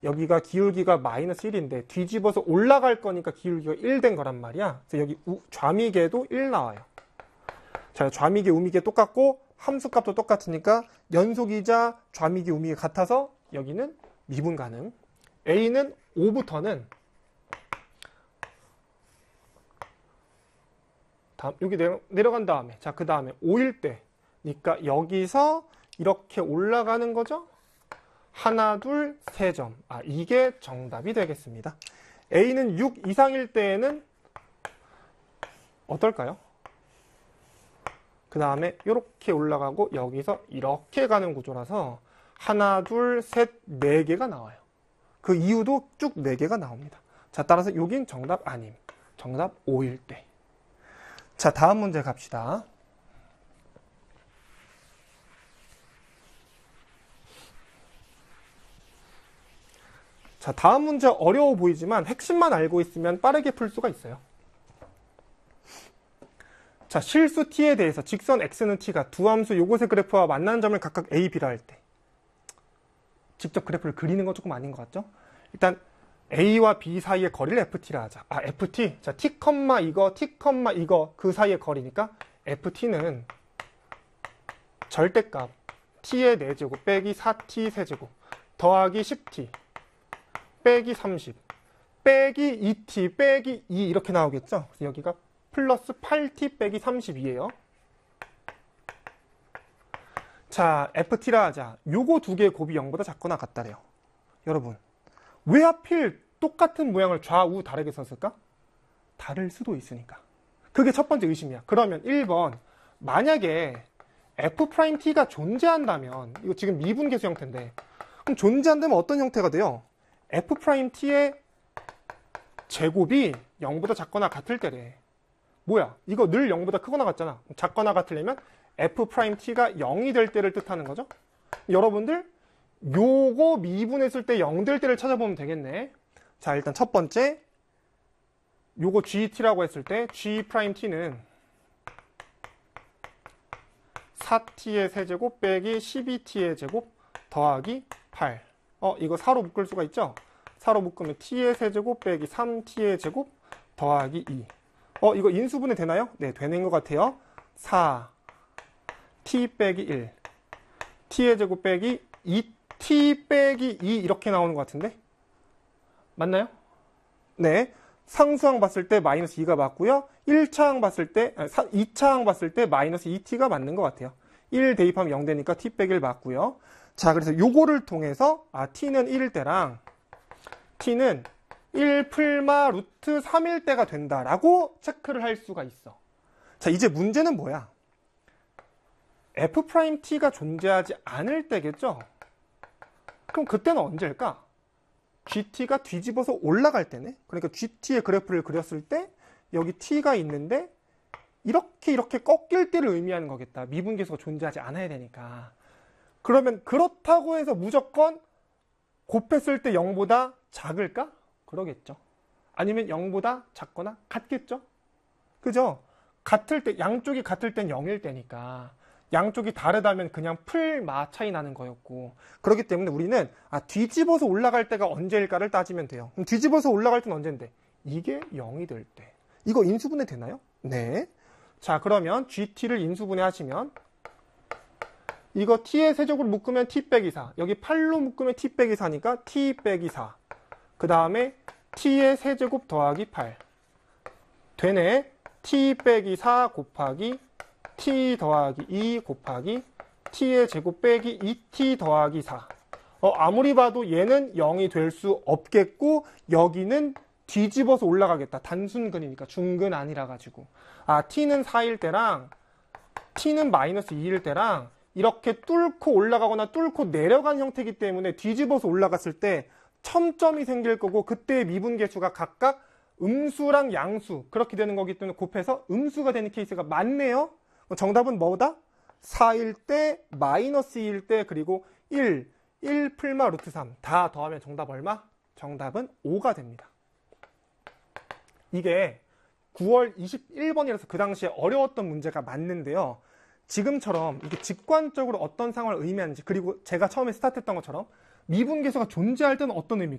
여기가 기울기가 마이너스 1인데 뒤집어서 올라갈 거니까 기울기가 1 된 거란 말이야. 그래서 여기 좌미계도 1 나와요. 자, 좌미계, 우미계 똑같고 함수값도 똑같으니까 연속이자 좌미계, 우미계 같아서 여기는 미분 가능. A는 5부터는 여기 내려간 다음에, 자, 그 다음에 5일 때, 그러니까 여기서 이렇게 올라가는 거죠? 하나, 둘, 세 점. 아, 이게 정답이 되겠습니다. A는 6 이상일 때에는 어떨까요? 그 다음에 이렇게 올라가고 여기서 이렇게 가는 구조라서 하나, 둘, 셋, 네 개가 나와요. 그 이유도 쭉 네 개가 나옵니다. 자, 따라서 여긴 정답 아님. 정답 5일 때. 자, 다음 문제 갑시다. 자, 다음 문제 어려워 보이지만 핵심만 알고 있으면 빠르게 풀 수가 있어요. 자, 실수 t에 대해서 직선 x는 t가 두 함수 요것의 그래프와 만나는 점을 각각 a, b라 할 때 직접 그래프를 그리는 건 조금 아닌 것 같죠? 일단 a와 b 사이의 거리를 ft라 하자. 아, ft. 자, t, 이거, t, 이거 그 사이의 거리니까 ft는 절대값 t의 4제곱 빼기 4t 세제곱 더하기 10t 빼기 30 빼기 2t 빼기 2 이렇게 나오겠죠? 그래서 여기가 플러스 8t 빼기 32예요. 자, ft라 하자. 요거 두 개의 곱이 0보다 작거나 같다래요. 여러분, 왜 하필 똑같은 모양을 좌우 다르게 썼을까? 다를 수도 있으니까. 그게 첫 번째 의심이야. 그러면 1번, 만약에 f't가 존재한다면, 이거 지금 미분계수 형태인데, 그럼 존재한다면 어떤 형태가 돼요? f't의 제곱이 0보다 작거나 같을 때래. 뭐야? 이거 늘 0보다 크거나 같잖아. 작거나 같으려면 f't가 0이 될 때를 뜻하는 거죠. 여러분들 요거 미분했을 때 0 될 때를 찾아보면 되겠네. 자, 일단 첫 번째 요거 gt라고 했을 때 g't는 4t의 세제곱 빼기 12t의 제곱 더하기 8. 이거 4로 묶을 수가 있죠? 4로 묶으면 t의 세제곱 빼기 3t의 제곱 더하기 2. 이거 인수분해 되나요? 네, 되는 것 같아요. 4, t 빼기 1, t의 제곱 빼기 2t 빼기 2 이렇게 나오는 것 같은데? 맞나요? 네, 상수항 봤을 때 마이너스 2가 맞고요. 1차항 봤을 때, 2차항 봤을 때 마이너스 2t가 맞는 것 같아요. 1 대입하면 0 되니까 t 빼기 1 맞고요. 자, 그래서 요거를 통해서 t는 1일 때랑 t는 1 풀마 루트 3일 때가 된다라고 체크를 할 수가 있어. 자, 이제 문제는 뭐야? f't가 존재하지 않을 때겠죠? 그럼 그때는 언제일까? gt가 뒤집어서 올라갈 때네? 그러니까 gt의 그래프를 그렸을 때 여기 t가 있는데 이렇게 꺾일 때를 의미하는 거겠다. 미분계수가 존재하지 않아야 되니까. 그러면 그렇다고 해서 무조건 곱했을 때 0보다 작을까? 그러겠죠. 아니면 0보다 작거나 같겠죠? 그죠? 같을 때, 양쪽이 같을 땐 0일 때니까 양쪽이 다르다면 그냥 풀마 차이 나는 거였고, 그렇기 때문에 우리는 뒤집어서 올라갈 때가 언제일까를 따지면 돼요. 그럼 뒤집어서 올라갈 때는 언제인데? 이게 0이 될 때. 이거 인수분해 되나요? 네. 자, 그러면 GT를 인수분해 하시면 이거 t의 세제곱을 묶으면 t 빼기 4, 여기 8로 묶으면 t 빼기 4니까 t 빼기 4, 그 다음에 t의 세제곱 더하기 8 되네. t 빼기 4 곱하기 t 더하기 2 곱하기 t의 제곱 빼기 2t 더하기 4. 아무리 봐도 얘는 0이 될 수 없겠고 여기는 뒤집어서 올라가겠다. 단순근이니까 중근 아니라 가지고. t는 4일 때랑 t는 마이너스 2일 때랑 이렇게 뚫고 올라가거나 뚫고 내려간 형태이기 때문에 뒤집어서 올라갔을 때 첨점이 생길 거고, 그때의 미분계수가 각각 음수랑 양수 그렇게 되는 거기 때문에 곱해서 음수가 되는 케이스가 많네요. 정답은 뭐다? 4일 때, 마이너스 2일 때, 그리고 1 풀마 루트 3 다 더하면 정답 얼마? 정답은 5가 됩니다. 이게 9월 21번이라서 그 당시에 어려웠던 문제가 맞는데요. 지금처럼 이게 직관적으로 어떤 상황을 의미하는지, 그리고 제가 처음에 스타트했던 것처럼 미분계수가 존재할 때는 어떤 의미일까?